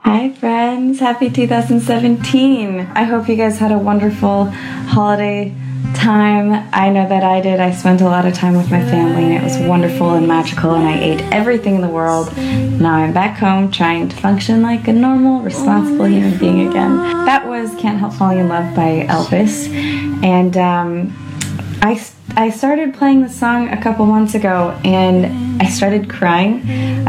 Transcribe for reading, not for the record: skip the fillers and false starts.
Hi friends, happy 2017. I hope you guys had a wonderful holiday time. I know that I did. I spent a lot of time with my family and it was wonderful and magical, and I ate everything in the world. Now I'm back home trying to function like a normal, responsible human being again. That was Can't Help Falling in Love by Elvis, and I started playing the song a couple months ago and I started crying.